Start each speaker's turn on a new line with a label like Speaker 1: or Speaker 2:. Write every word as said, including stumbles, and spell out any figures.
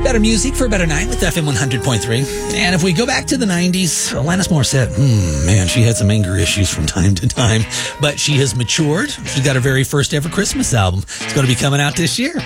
Speaker 1: Better music for a better night with F M one hundred point three. And if we go back to the nineties, Alanis Morissette, hmm, man, she had some anger issues from time to time, but she has matured. She's got her very first ever Christmas album. It's going to be coming out this year.